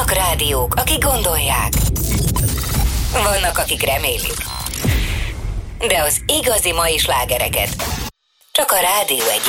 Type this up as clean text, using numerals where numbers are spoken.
Vannak rádiók, akik gondolják. Vannak, akik remélik. De az igazi mai slágereket csak a Rádió 1